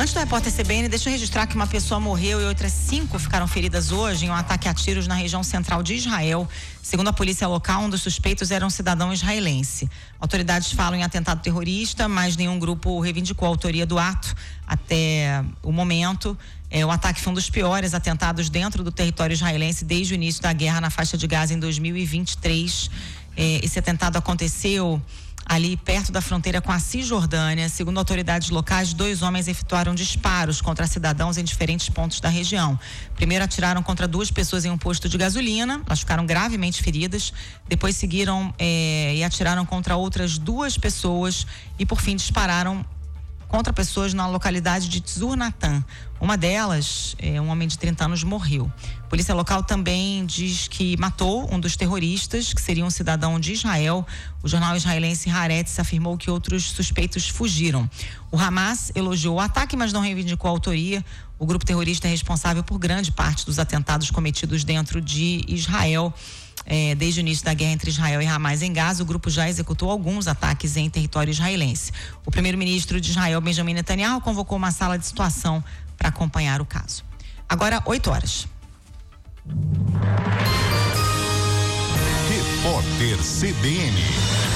Antes do repórter CBN, deixa eu registrar que uma pessoa morreu e outras 5 ficaram feridas hoje em um ataque a tiros na região central de Israel. Segundo a polícia local, um dos suspeitos era um cidadão israelense. Autoridades falam em atentado terrorista, mas nenhum grupo reivindicou a autoria do ato até o momento. O ataque foi um dos piores atentados dentro do território israelense desde o início da guerra na faixa de Gaza em 2023. Esse atentado aconteceu ali perto da fronteira com a Cisjordânia. Segundo autoridades locais, 2 homens efetuaram disparos contra cidadãos em diferentes pontos da região. Primeiro atiraram contra 2 pessoas em um posto de gasolina, elas ficaram gravemente feridas. Depois seguiram e atiraram contra outras 2 pessoas e por fim dispararam contra pessoas na localidade de Tzur Natan. Uma delas, um homem de 30 anos, morreu. A polícia local também diz que matou um dos terroristas, que seria um cidadão de Israel. O jornal israelense Haaretz afirmou que outros suspeitos fugiram. O Hamas elogiou o ataque, mas não reivindicou a autoria. O grupo terrorista é responsável por grande parte dos atentados cometidos dentro de Israel. Desde o início da guerra entre Israel e Hamas em Gaza, o grupo já executou alguns ataques em território israelense. O primeiro-ministro de Israel, Benjamin Netanyahu, convocou uma sala de situação para acompanhar o caso. Agora, 8 horas. Repórter CBN.